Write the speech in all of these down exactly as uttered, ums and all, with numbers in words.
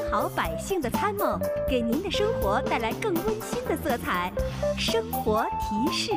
好百姓的参谋，给您的生活带来更温馨的色彩。生活提示。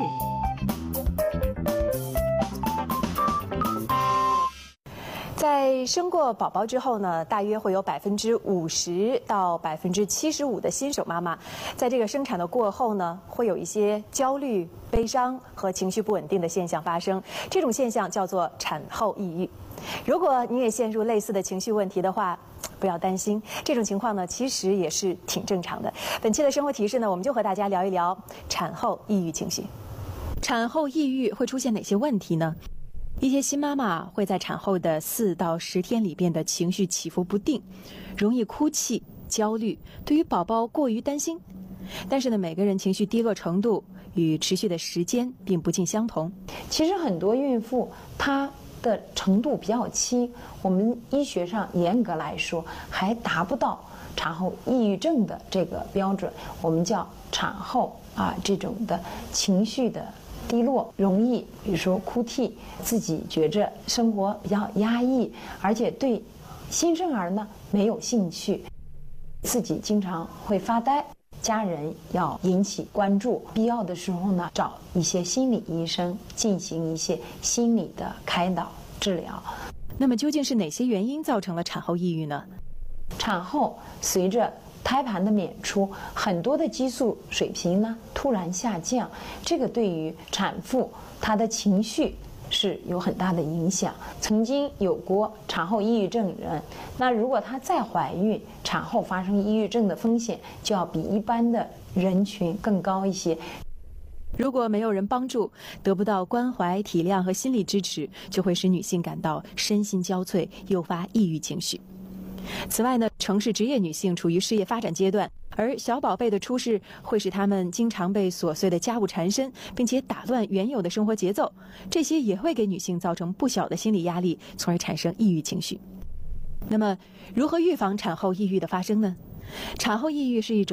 在生过宝宝之后呢，大约会有百分之五十到百分之七十五的新手妈妈，在这个生产的过后呢，会有一些焦虑、悲伤和情绪不稳定的现象发生。这种现象叫做产后抑郁。如果你也陷入类似的情绪问题的话，不要担心，这种情况呢，其实也是挺正常的。本期的生活提示呢，我们就和大家聊一聊产后抑郁情绪。产后抑郁会出现哪些问题呢？一些新妈妈会在产后的四到十天里变得情绪起伏不定，容易哭泣、焦虑，对于宝宝过于担心。但是呢，每个人情绪低落程度与持续的时间并不尽相同。 其实很多孕妇她的程度比较轻，我们医学上严格来说还达不到产后抑郁症的这个标准，我们叫产后啊这种的情绪的低落，容易比如说哭泣，自己觉着生活比较压抑，而且对新生儿呢没有兴趣，自己经常会发呆，家人要引起关注，必要的时候呢找一些心理医生进行一些心理的开导治疗。 那么究竟是哪些原因造成了产后抑郁呢？ 产后随着胎盘的娩出，很多的激素水平呢突然下降，这个对于产妇她的情绪是有很大的影响。曾经有过产后抑郁症人，那如果她再怀孕，产后发生抑郁症的风险就要比一般的人群更高一些。 如果没有人帮助，得不到关怀、体谅和心理支持，就会使女性感到身心交瘁，诱发抑郁情绪。此外呢，城市职业女性处于事业发展阶段，而小宝贝的出世会使她们经常被琐碎的家务缠身，并且打乱原有的生活节奏，这些也会给女性造成不小的心理压力，从而产生抑郁情绪。那么，如何预防产后抑郁的发生呢？产后抑郁是一种